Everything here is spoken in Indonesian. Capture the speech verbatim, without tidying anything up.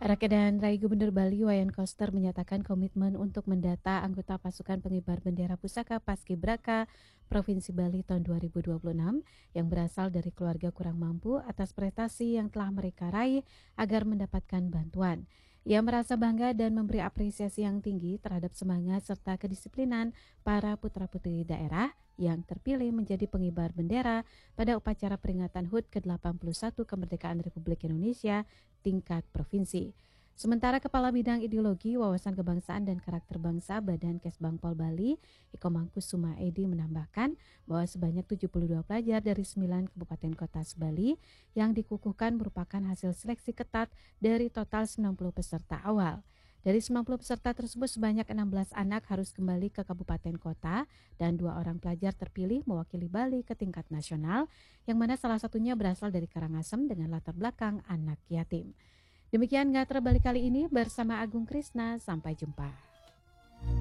Rakyat dan Rai Gubernur Bali Wayan Koster menyatakan komitmen untuk mendata anggota pasukan pengibar bendera pusaka Paskibraka Provinsi Bali tahun dua ribu dua puluh enam yang berasal dari keluarga kurang mampu atas prestasi yang telah mereka raih agar mendapatkan bantuan. Ia merasa bangga dan memberi apresiasi yang tinggi terhadap semangat serta kedisiplinan para putra-putri daerah yang terpilih menjadi pengibar bendera pada upacara peringatan H U T ke delapan puluh satu Kemerdekaan Republik Indonesia tingkat provinsi. Sementara Kepala Bidang Ideologi, Wawasan Kebangsaan dan Karakter Bangsa Badan Kesbangpol Bali, Iko Mangkusuma Edi menambahkan bahwa sebanyak tujuh puluh dua pelajar dari sembilan kabupaten kota se-Bali yang dikukuhkan merupakan hasil seleksi ketat dari total sembilan puluh peserta awal. Dari sembilan puluh peserta tersebut sebanyak enam belas anak harus kembali ke kabupaten kota dan dua orang pelajar terpilih mewakili Bali ke tingkat nasional, yang mana salah satunya berasal dari Karangasem dengan latar belakang anak yatim. Demikian Ngatra Bali kali ini bersama Agung Krisna, sampai jumpa.